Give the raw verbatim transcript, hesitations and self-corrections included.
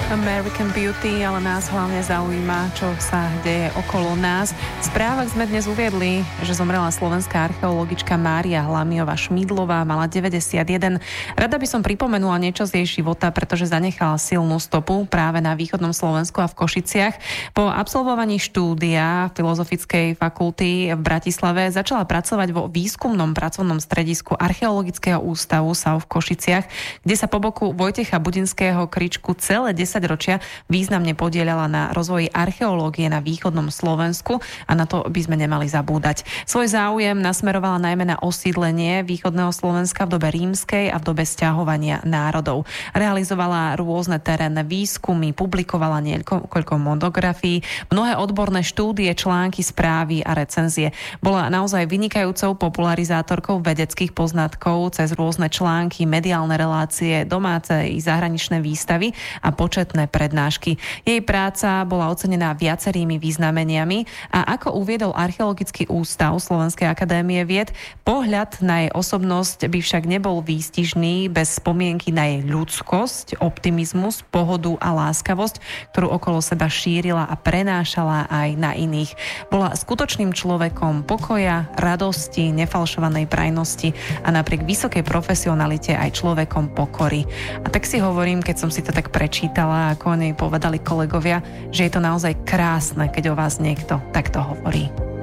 American Beauty, ale nás hlavne zaujíma, čo sa deje okolo nás. V správach sme dnes uviedli, že zomrela slovenská archeologička Mária Hlamiová Šmídlová, mala deväťdesiatjeden. Rada by som pripomenula niečo z jej života, pretože zanechala silnú stopu práve na východnom Slovensku a v Košiciach. Po absolvovaní štúdia Filozofickej fakulty v Bratislave začala pracovať vo výskumnom pracovnom stredisku Archeologického ústavu es á ú v Košiciach, kde sa po boku Vojtecha Budinského Kričku celé desaťročia významne podieľala na rozvoji archeológie na východnom Slovensku a na to by sme nemali zabúdať. Svoj záujem nasmerovala najmä na osídlenie východného Slovenska v dobe rímskej a v dobe sťahovania národov. Realizovala rôzne terénne výskumy, publikovala niekoľko monografií, mnohé odborné štúdie, články, správy a recenzie. Bola naozaj vynikajúcou popularizátorkou vedeckých poznatkov cez rôzne články, mediálne relácie, domáce i zahraničné výstavy a početné prednášky. Jej práca bola ocenená viacerými vyznameniami a ako uviedol Archeologický ústav Slovenskej akadémie vied, pohľad na jej osobnosť by však nebol výstižný bez spomienky na jej ľudskosť, optimizmus, pohodu a láskavosť, ktorú okolo seba šírila a prenášala aj na iných. Bola skutočným človekom pokoja, radosti, nefalšovanej prajnosti a napriek vysokej profesionalite aj človekom pokory. A tak si hovorím, keď som si to tak prečítala, ako o nej povedali kolegovia, že je to naozaj krásne, keď o vás niekto takto hovorí.